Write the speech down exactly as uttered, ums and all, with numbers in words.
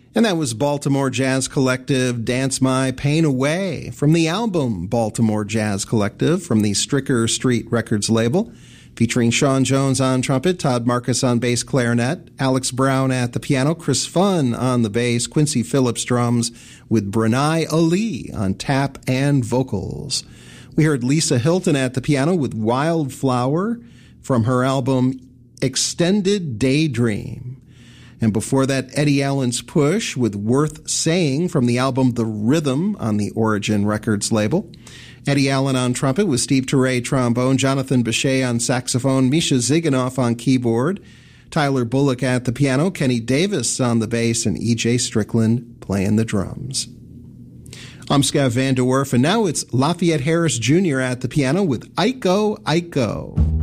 And that was Baltimore Jazz Collective, Dance My Pain Away, from the album Baltimore Jazz Collective from the Stricker Street Records label, featuring Sean Jones on trumpet, Todd Marcus on bass clarinet, Alex Brown at the piano, Chris Funn on the bass, Quincy Phillips drums, with Brunei Ali on tap and vocals. We heard Lisa Hilton at the piano with Wildflower from her album Extended Daydream. And before that, Eddie Allen's Push with Worth Saying from the album The Rhythm on the Origin Records label. Eddie Allen on trumpet with Steve Teray trombone, Jonathan Bechet on saxophone, Misha Ziganoff on keyboard, Tyler Bullock at the piano, Kenny Davis on the bass, and E J Strickland playing the drums. I'm Scott Van De Werf, and now it's Lafayette Harris Junior at the piano with Iko Iko.